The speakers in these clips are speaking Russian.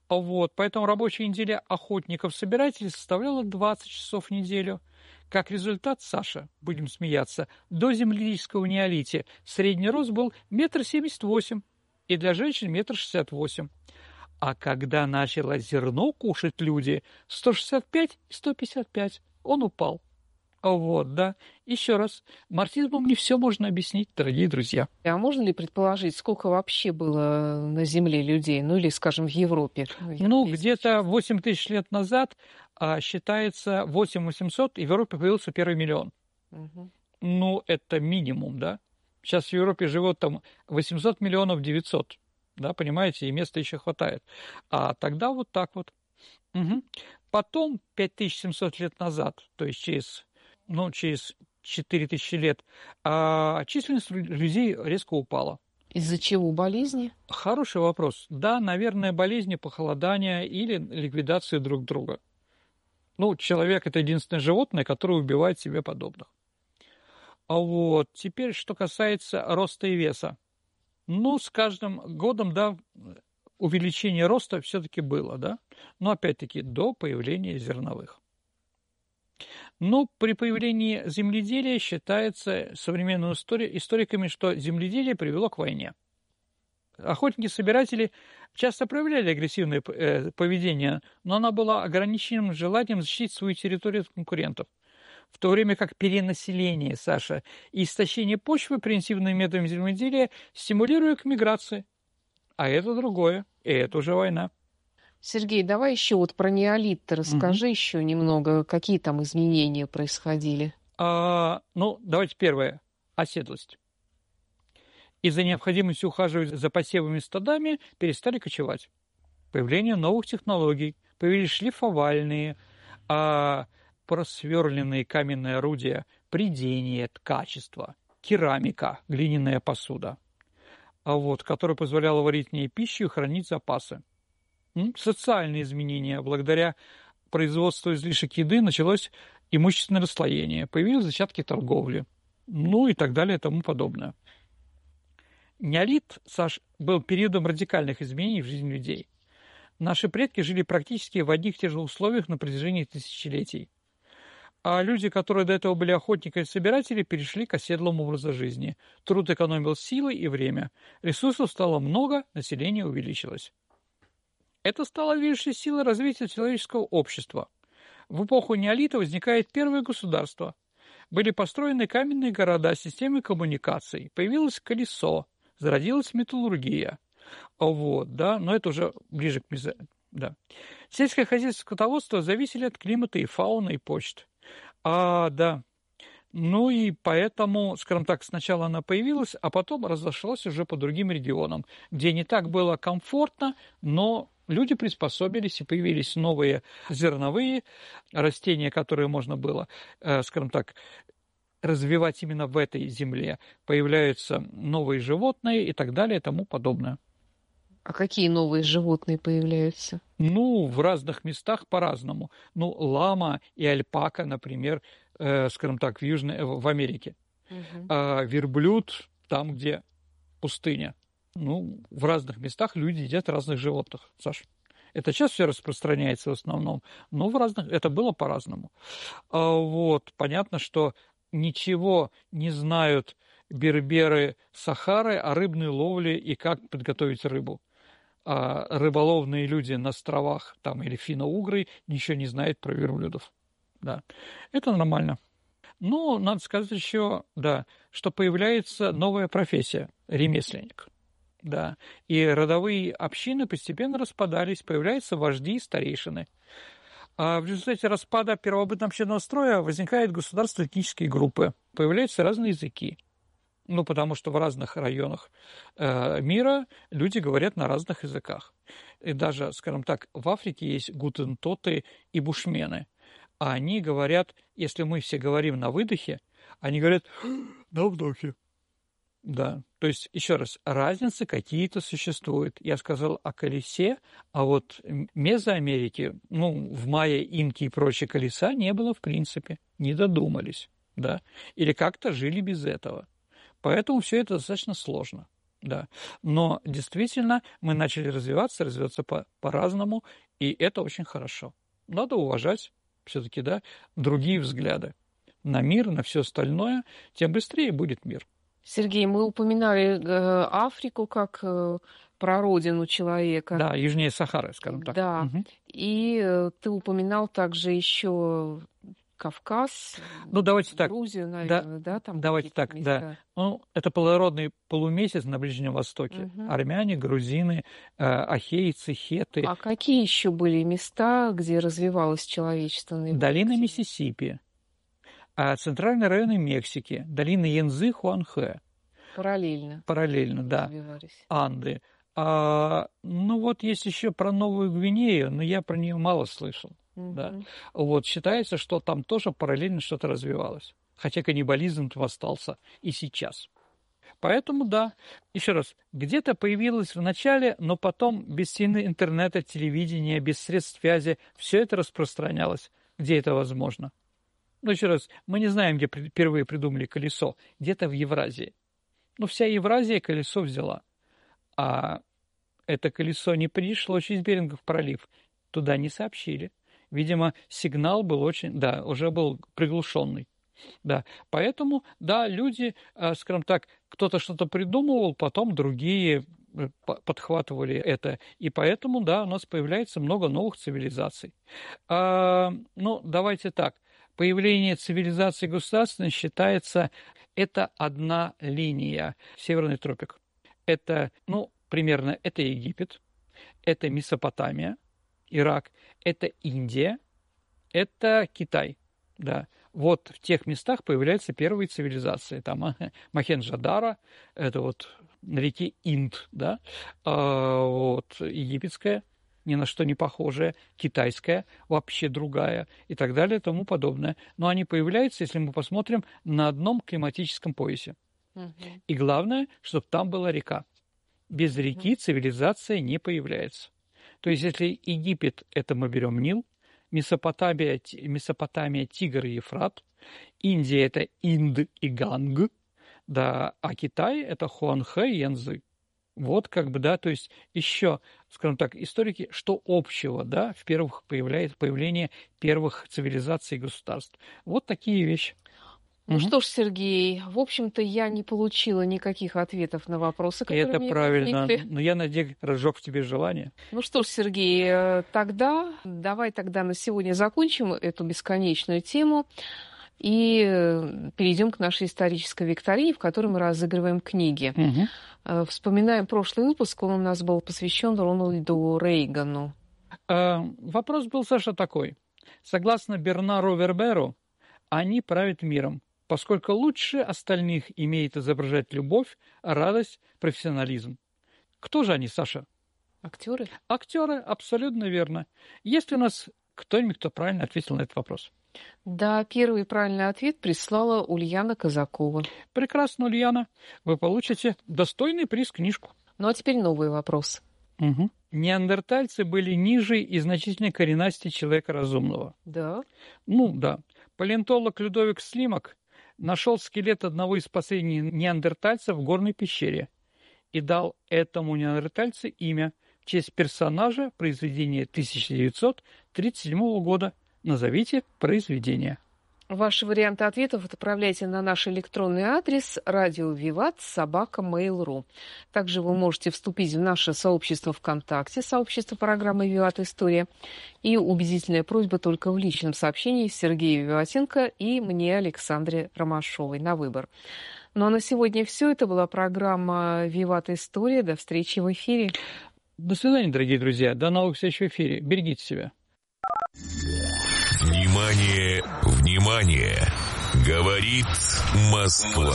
Вот, поэтому рабочая неделя охотников-собирателей составляла 20 часов в неделю. Как результат, Саша, будем смеяться, до земледельческого неолита средний рост был 1,78 м, и для женщин 1,68 м. А когда начало зерно кушать люди, 165 и 155, он упал. Вот, да. Еще раз, марксизмом не все можно объяснить, дорогие друзья. А можно ли предположить, сколько вообще было на Земле людей, ну или, скажем, в Европе? Где-то 8 тысяч лет назад считается 800, и в Европе появился первый миллион. Угу. Это минимум, да. Сейчас в Европе живет там 800 миллионов 900, да, понимаете, и места еще хватает. А тогда вот так вот. Угу. Потом, 5700 лет назад, то есть через 4000 лет, численность людей резко упала. Из-за чего? Болезни? Хороший вопрос. Да, наверное, болезни, похолодания или ликвидации друг друга. Человек – это единственное животное, которое убивает себе подобных. Вот. Теперь, что касается роста и веса. С каждым годом, да, увеличение роста все-таки было, да, но опять-таки до появления зерновых. При появлении земледелия считается современными историками, что земледелие привело к войне. Охотники-собиратели часто проявляли агрессивное поведение, но оно было ограниченным желанием защитить свою территорию от конкурентов. В то время как перенаселение, Саша, и истощение почвы примитивными методами земледелия стимулируют к миграции. А это другое, и это уже война. Сергей, давай еще про неолит расскажи еще немного, какие там изменения происходили. Давайте первое. Оседлость. Из-за необходимости ухаживать за посевами стадами перестали кочевать. Появление новых технологий, появились шлифовальные, просверленные каменные орудия, прядение, ткачество, керамика, глиняная посуда, которая позволяла варить в ней пищу и хранить запасы. Социальные изменения. Благодаря производству излишек еды началось имущественное расслоение, появились зачатки торговли, и так далее и тому подобное. Неолит, Саш, был периодом радикальных изменений в жизни людей. Наши предки жили практически в одних и тех же условиях на протяжении тысячелетий. А люди, которые до этого были охотниками и собиратели, перешли к оседлому образу жизни. Труд экономил силы и время. Ресурсов стало много, население увеличилось. Это стало движущей силой развития человеческого общества. В эпоху неолита возникает первое государство. Были построены каменные города, системы коммуникаций. Появилось колесо, зародилась металлургия. Но это уже ближе к да. Сельское хозяйство и скотоводство зависели от климата и фауны, и почт. И поэтому, скажем так, сначала она появилась, а потом разошлась уже по другим регионам, где не так было комфортно, но люди приспособились, и появились новые зерновые растения, которые можно было, скажем так, развивать именно в этой земле. Появляются новые животные и так далее и тому подобное. А какие новые животные появляются? В разных местах по-разному. Лама и альпака, например, скажем так, в Америке. Верблюд там, где пустыня. В разных местах люди едят разных животных, Саш. Это сейчас все распространяется в основном, но это было по-разному. Понятно, что ничего не знают берберы Сахары о рыбной ловле и как подготовить рыбу. А рыболовные люди на островах или финно-угры ничего не знают про верблюдов. Да. Это нормально. Надо сказать еще, что появляется новая профессия – ремесленник. Да. И родовые общины постепенно распадались, появляются вожди и старейшины. А в результате распада первобытно-общинного строя возникают государства, этнические группы, появляются разные языки. Потому что в разных районах мира люди говорят на разных языках. И даже, скажем так, в Африке есть гутентоты и бушмены. А они говорят, если мы все говорим на выдохе, они говорят на вдохе. Да, то есть, еще раз, разницы какие-то существуют. Я сказал о колесе, а Мезоамерики, в майя, инки и прочее колеса не было в принципе, не додумались, да, или как-то жили без этого. Поэтому все это достаточно сложно. Да. Но действительно мы начали развиваться по-разному, и это очень хорошо. Надо уважать все-таки, да, другие взгляды на мир, на все остальное, тем быстрее будет мир. Сергей, мы упоминали Африку как прародину человека. Да, южнее Сахары, скажем так. Да. Угу. И ты упоминал также еще Кавказ, давайте так. Грузию, наверное, да? Там давайте так, места. Да. Это плодородный полумесяц на Ближнем Востоке. Угу. Армяне, грузины, ахейцы, хетты. А какие еще были места, где развивалось человечество? Долина Миссисипи, центральные районы Мексики, долина Янцзы-Хуанхэ. Параллельно, да. Анды. Есть еще про Новую Гвинею, но я про нее мало слышал. Да. Считается, что там тоже параллельно что-то развивалось. Хотя каннибализм остался и сейчас. Поэтому, да, еще раз, где-то появилось в начале, но потом без интернета, телевидения, без средств связи, все это распространялось, где это возможно. Еще раз, мы не знаем, где впервые придумали колесо, где-то в Евразии. Вся Евразия колесо взяла. А это колесо не пришло через Берингов пролив. Туда не сообщили. Видимо, сигнал был уже был приглушенный. Да, поэтому, да, люди, скажем так, кто-то что-то придумывал, потом другие подхватывали это. И поэтому, да, у нас появляется много новых цивилизаций. Давайте так. Появление цивилизации государственной считается, это одна линия, Северный тропик. Это, примерно, это Египет, это Месопотамия, Ирак, это Индия, это Китай, да. В тех местах появляются первые цивилизации. Там Мохенджо-Даро, это на реке Инд, да, египетская, ни на что не похожая, китайская, вообще другая и так далее и тому подобное. Но они появляются, если мы посмотрим, на одном климатическом поясе. И главное, чтобы там была река. Без реки цивилизация не появляется. То есть, если Египет, это мы берем Нил, Месопотамия, Тигр и Ефрат, Индия – это Инд и Ганг, да, а Китай – это Хуанхэ и Янцзы. То есть еще, скажем так, историки, что общего, да, в первых появление первых цивилизаций и государств. Такие вещи. Что ж, Сергей, в общем-то, я не получила никаких ответов на вопросы, которые это мне правильно, возникли. Но я, надеюсь, разжег в тебе желание. Что ж, Сергей, давай на сегодня закончим эту бесконечную тему и перейдем к нашей исторической викторине, в которой мы разыгрываем книги. Вспоминаем прошлый выпуск, он у нас был посвящен Рональду Рейгану. Вопрос был, Саша, такой. Согласно Бернару Верберу, они правят миром, поскольку лучше остальных имеет изображать любовь, радость, профессионализм. Кто же они, Саша? Актеры? Актеры, абсолютно верно. Есть ли у нас кто-нибудь, кто правильно ответил на этот вопрос? Да, первый правильный ответ прислала Ульяна Казакова. Прекрасно, Ульяна. Вы получите достойный приз, книжку. А теперь новый вопрос. Неандертальцы были ниже и значительно коренастее человека разумного. Да? Да. Палеонтолог Людовик Слимак нашел скелет одного из последних неандертальцев в горной пещере и дал этому неандертальцу имя в честь персонажа произведения 1937 года. Назовите произведение. Ваши варианты ответов отправляйте на наш электронный адрес radiovivat@mail.ru. Также вы можете вступить в наше сообщество ВКонтакте, сообщество программы «Виват История». И убедительная просьба только в личном сообщении Сергею Виватенко и мне, Александре Ромашовой, на выбор. А на сегодня все. Это была программа «Виват История». До встречи в эфире. До свидания, дорогие друзья. До новых встреч в эфире. Берегите себя. Внимание, внимание! Говорит Москва.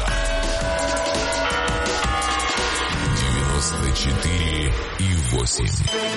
94,8.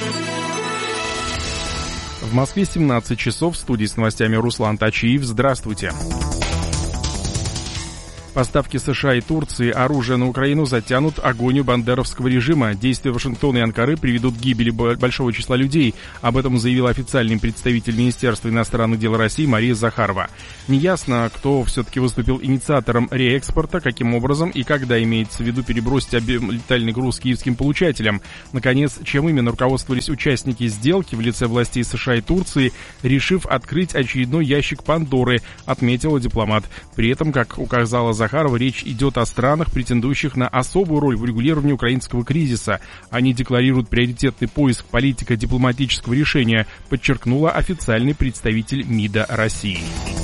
В Москве 17 часов. В студии с новостями Руслан Тачиев. Здравствуйте. Поставки США и Турции оружия на Украину затянут агонию бандеровского режима. Действия Вашингтона и Анкары приведут к гибели большого числа людей. Об этом заявил официальный представитель Министерства иностранных дел России Мария Захарова. Неясно, кто все-таки выступил инициатором реэкспорта, каким образом и когда имеется в виду перебросить летальный груз киевским получателям. Наконец, чем именно руководствовались участники сделки в лице властей США и Турции, решив открыть очередной ящик Пандоры, отметила дипломат. При этом, как указала Захарова, речь идет о странах, претендующих на особую роль в регулировании украинского кризиса. Они декларируют приоритетный поиск политико-дипломатического решения, подчеркнула официальный представитель МИДа России.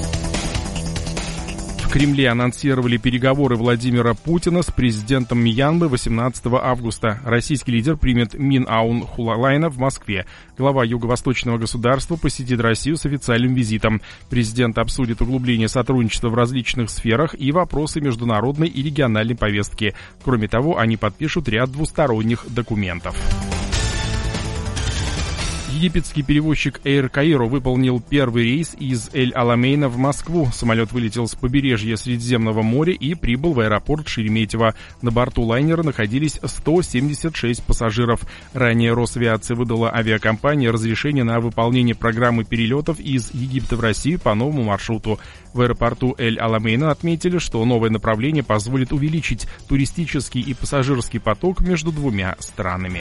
В Кремле анонсировали переговоры Владимира Путина с президентом Мьянмы 18 августа. Российский лидер примет Мин Аун Хлайна в Москве. Глава юго-восточного государства посетит Россию с официальным визитом. Президент обсудит углубление сотрудничества в различных сферах и вопросы международной и региональной повестки. Кроме того, они подпишут ряд двусторонних документов. Египетский перевозчик Air Cairo выполнил первый рейс из Эль-Аламейна в Москву. Самолет вылетел с побережья Средиземного моря и прибыл в аэропорт Шереметьево. На борту лайнера находились 176 пассажиров. Ранее Росавиация выдала авиакомпании разрешение на выполнение программы перелетов из Египта в Россию по новому маршруту. В аэропорту Эль-Аламейна отметили, что новое направление позволит увеличить туристический и пассажирский поток между двумя странами.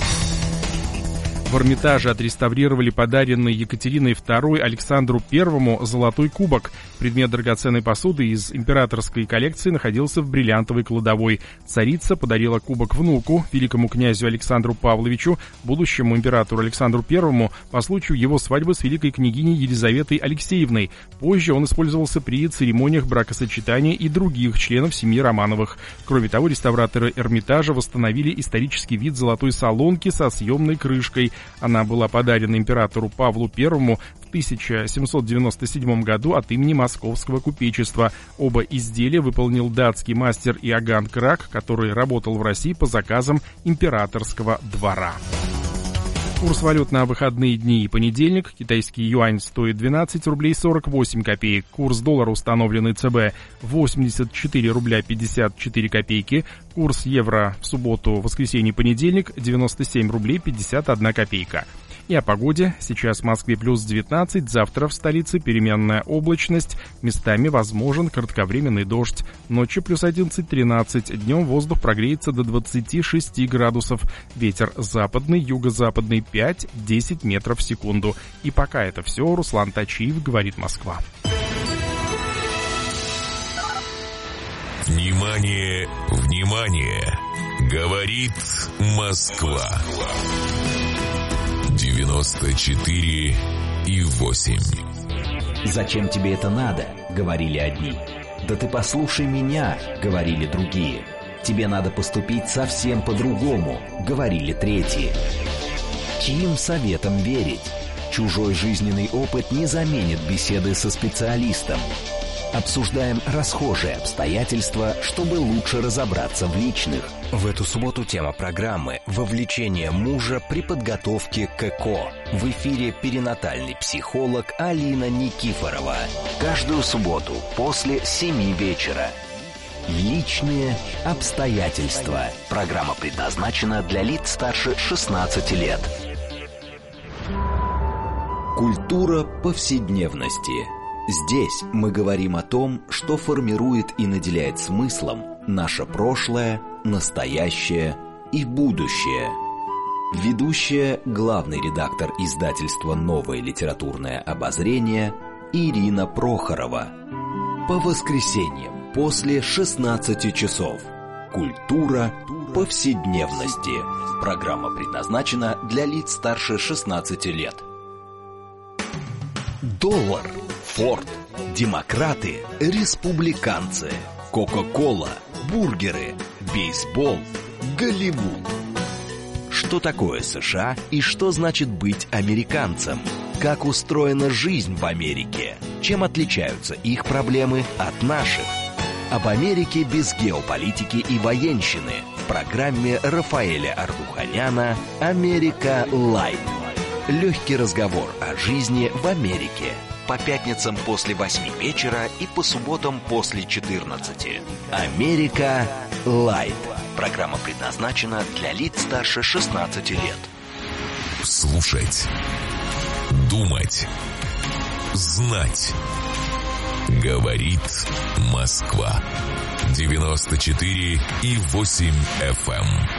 В Эрмитаже отреставрировали подаренный Екатериной II Александру I золотой кубок. Предмет драгоценной посуды из императорской коллекции находился в бриллиантовой кладовой. Царица подарила кубок внуку, великому князю Александру Павловичу, будущему императору Александру I, по случаю его свадьбы с великой княгиней Елизаветой Алексеевной. Позже он использовался при церемониях бракосочетания и других членов семьи Романовых. Кроме того, реставраторы Эрмитажа восстановили исторический вид золотой солонки со съемной крышкой. Она была подарена императору Павлу I в 1797 году от имени Московского купечества. Оба изделия выполнил датский мастер Иоганн Крак, который работал в России по заказам императорского двора. Курс валют на выходные дни и понедельник. Китайский юань стоит 12 рублей 48 копеек. Курс доллара, установленный ЦБ, 84 рубля 54 копейки. Курс евро в субботу, воскресенье, понедельник, 97 рублей 51 копейка. И о погоде. Сейчас в Москве плюс 19, завтра в столице переменная облачность, местами возможен кратковременный дождь. Ночью плюс 11-13, днем воздух прогреется до 26 градусов. Ветер западный, юго-западный 5-10 метров в секунду. И пока это все, Руслан Тачиев, говорит Москва. Внимание, внимание! Говорит Москва. 94,8. «Зачем тебе это надо?» — говорили одни. «Да ты послушай меня!» — говорили другие. «Тебе надо поступить совсем по-другому!» — говорили третьи. Чьим советам верить? Чужой жизненный опыт не заменит беседы со специалистом. Обсуждаем расхожие обстоятельства, чтобы лучше разобраться в личных. В эту субботу тема программы «Вовлечение мужа при подготовке к ЭКО». В эфире перинатальный психолог Алина Никифорова. Каждую субботу после 7 вечера. Личные обстоятельства. Программа предназначена для лиц старше 16 лет. Культура повседневности. Здесь мы говорим о том, что формирует и наделяет смыслом наше прошлое, настоящее и будущее. Ведущая, главный редактор издательства «Новое литературное обозрение» Ирина Прохорова. По воскресеньям после 16 часов. Культура повседневности. Программа предназначена для лиц старше 16 лет. Доллар, Форд, демократы, республиканцы, Кока-кола, бургеры, бейсбол, Голливуд. Что такое США и что значит быть американцем? Как устроена жизнь в Америке? Чем отличаются их проблемы от наших? Об Америке без геополитики и военщины в программе Рафаэля Ардуханяна «Америка Лайт». Легкий разговор о жизни в Америке. по пятницам после 8 вечера и по субботам после 14. Америка Лайт. Программа предназначена для лиц старше 16 лет. Слушать, думать, знать. Говорит Москва. 94,8 FM.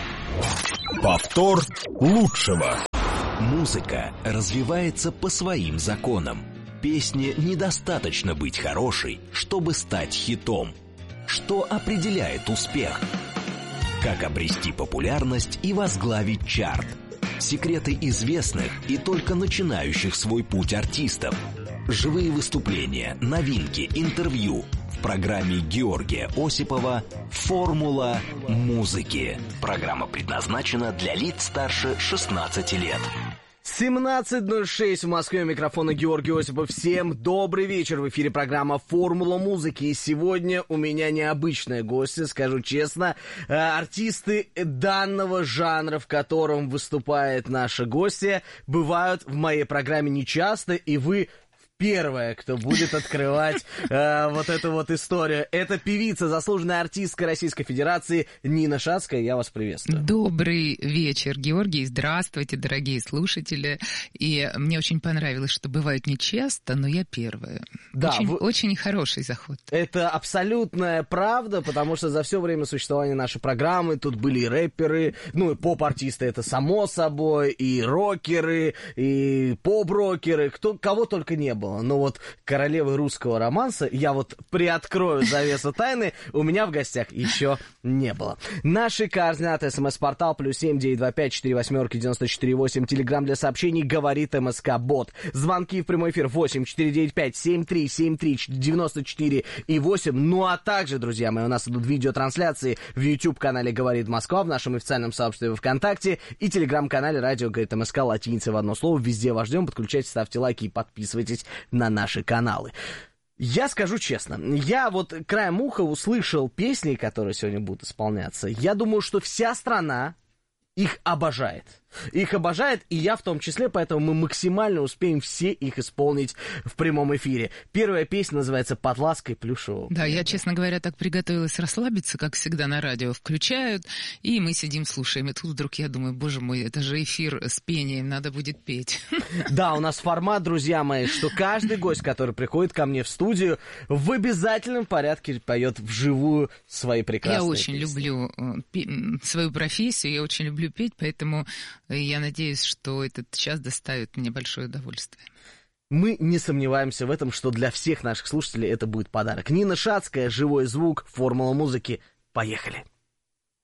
Повтор лучшего. Музыка развивается по своим законам. Песне недостаточно быть хорошей, чтобы стать хитом. Что определяет успех? Как обрести популярность и возглавить чарт? Секреты известных и только начинающих свой путь артистов. Живые выступления, новинки, интервью. В программе Георгия Осипова «Формула музыки». Программа предназначена для лиц старше 16 лет. 17:06 в Москве, у микрофона Георгий Осипов. Всем добрый вечер. В эфире программа «Формула музыки». И сегодня у меня необычные гости, скажу честно. Артисты данного жанра, в котором выступает наша гостья, бывают в моей программе нечасто, и вы первая, кто будет открывать вот эту вот историю. Это певица, заслуженная артистка Российской Федерации Нина Шацкая. Я вас приветствую. Добрый вечер, Георгий. Здравствуйте, дорогие слушатели. И мне очень понравилось, что бывает нечасто, но я первая. Да, очень хороший заход. Это абсолютная правда, потому что за все время существования нашей программы тут были и рэперы, ну и поп-артисты, это само собой, и рокеры, и поп-рокеры, кого только не было. Но вот королевы русского романса, я вот приоткрою завесу тайны, у меня в гостях еще не было. Наши координаты: СМС-портал +7 925 48 94 8, Телеграм для сообщений «Говорит МСК Бот». Звонки в прямой эфир 8 495 73 73 94 и 8. Ну а также, друзья мои, у нас идут видеотрансляции в YouTube-канале «Говорит Москва», в нашем официальном сообществе ВКонтакте и Телеграм-канале «Радио Говорит МСК» латиницей в одно слово. Везде вас ждем. Подключайтесь, ставьте лайки и подписывайтесь на наши каналы. Я скажу честно, я вот краем уха услышал песни, которые сегодня будут исполняться. Я думаю, что вся страна их обожает. Их обожает, и я в том числе, поэтому мы максимально успеем все их исполнить в прямом эфире. Первая песня называется «Под лаской плюшевого». Да, я, честно говоря, так приготовилась расслабиться, как всегда на радио включают, и мы сидим, слушаем. И тут вдруг я думаю, боже мой, это же эфир с пением, надо будет петь. Да, у нас формат, друзья мои, что каждый гость, который приходит ко мне в студию, в обязательном порядке поет вживую свои прекрасные песни. Я очень люблю свою профессию, я очень люблю петь, поэтому я надеюсь, что этот час доставит мне большое удовольствие. Мы не сомневаемся в этом, что для всех наших слушателей это будет подарок. Нина Шацкая, «Живой звук», «Формула музыки». Поехали!